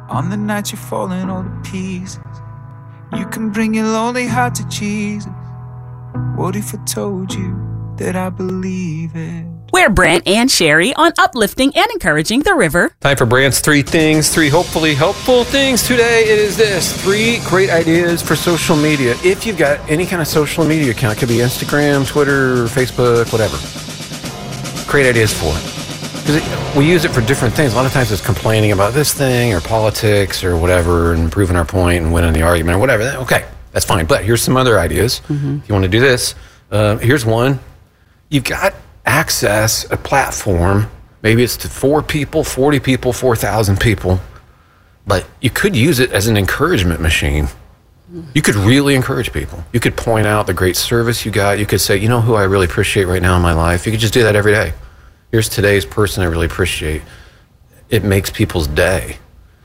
On the night you're falling all to pieces, you can bring your lonely heart to Jesus. What if I told you that I believe it? We're Brant and Sherry on uplifting and encouraging the river. Time for Brant's 3 things, 3 hopefully helpful things. Today it is this: 3 great ideas for social media. If you've got any kind of social media account, it could be Instagram, Twitter, Facebook, whatever. Great ideas for it. Because we use it for different things. A lot of times it's complaining about this thing or politics or whatever and proving our point and winning the argument or whatever. Okay, that's fine. But here's some other ideas. If you want to do this, here's one. You've got access a platform, maybe it's to 4 people, 40 people, 4,000 people, but you could use it as an encouragement machine. You could really encourage people. You could point out the great service you got. You could say, you know who I really appreciate right now in my life? You could just do that every day. Here's today's person I really appreciate. It makes people's day.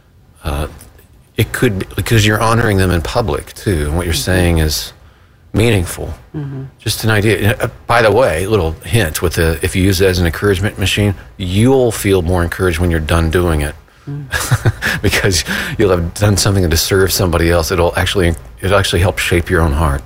It could be because you're honoring them in public too, and what you're saying is meaningful. Just an idea. By the way, little hint with if you use it as an encouragement machine, you'll feel more encouraged when you're done doing it. Because you'll have done something to serve somebody else. It'll actually help shape your own heart.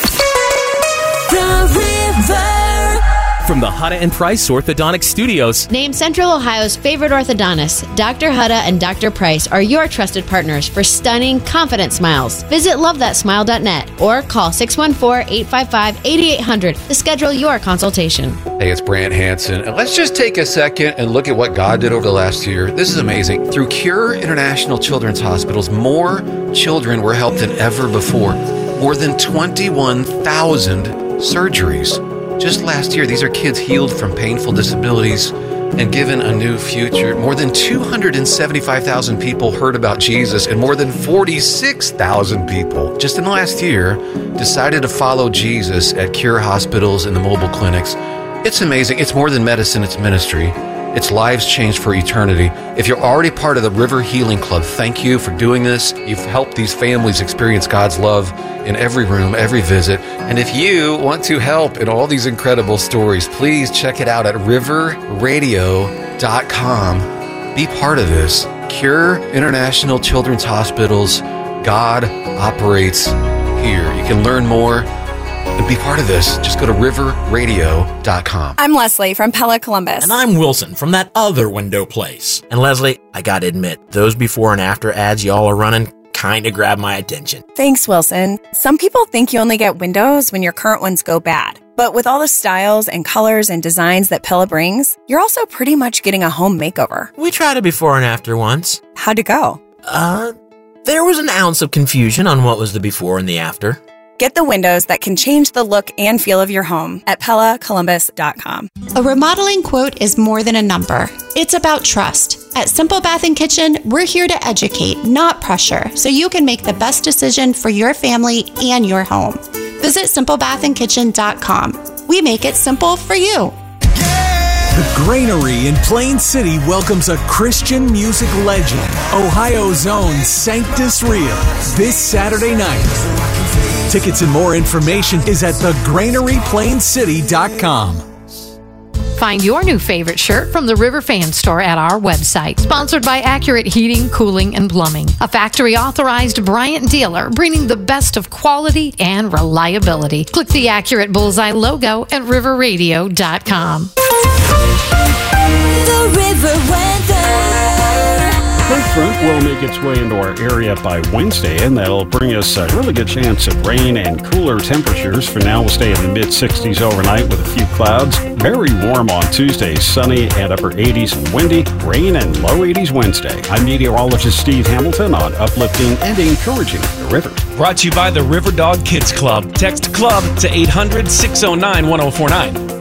The River. From the Hutta and Price Orthodontic Studios. Named Central Ohio's favorite orthodontists, Dr. Hutta and Dr. Price are your trusted partners for stunning, confident smiles. Visit lovethatsmile.net or call 614-855-8800 to schedule your consultation. Hey, it's Brant Hansen. And let's just take a second and look at what God did over the last year. This is amazing. Through Cure International Children's Hospitals, more children were helped than ever before. More than 21,000 surgeries. Just last year, these are kids healed from painful disabilities and given a new future. More than 275,000 people heard about Jesus, and more than 46,000 people just in the last year decided to follow Jesus at Cure hospitals and the mobile clinics. It's amazing. It's more than medicine, it's ministry. It's lives changed for eternity. If you're already part of the River Healing Club, thank you for doing this. You've helped these families experience God's love in every room, every visit. And if you want to help in all these incredible stories, please check it out at riverradio.com. Be part of this. Cure International Children's Hospitals. God operates here. You can learn more and be part of this. Just go to riverradio.com. I'm Leslie from Pella Columbus. And I'm Wilson from that other window place. And Leslie, I gotta admit, those before and after ads y'all are running kind of grab my attention. Thanks, Wilson. Some people think you only get windows when your current ones go bad. But with all the styles and colors and designs that Pella brings, you're also pretty much getting a home makeover. We tried a before and after once. How'd it go? There was an ounce of confusion on what was the before and the after. Get the windows that can change the look and feel of your home at PellaColumbus.com. A remodeling quote is more than a number. It's about trust. At Simple Bath and Kitchen, we're here to educate, not pressure, so you can make the best decision for your family and your home. Visit SimpleBathAndKitchen.com. We make it simple for you. The Granary in Plain City welcomes a Christian music legend, Ohio's own Sanctus Real, this Saturday night. Tickets and more information is at thegranaryplaincity.com. Find your new favorite shirt from the River Fan Store at our website. Sponsored by Accurate Heating, Cooling, and Plumbing, a factory-authorized Bryant dealer bringing the best of quality and reliability. Click the Accurate Bullseye logo at riverradio.com. The River Weather. Cold front will make its way into our area by Wednesday, and that'll bring us a really good chance of rain and cooler temperatures. For now, we'll stay in the mid-60s overnight with a few clouds. Very warm on Tuesday, sunny and upper 80s and windy. Rain and low 80s Wednesday. I'm meteorologist Steve Hamilton on uplifting and encouraging the river. Brought to you by the River Dog Kids Club. Text CLUB to 800-609-1049.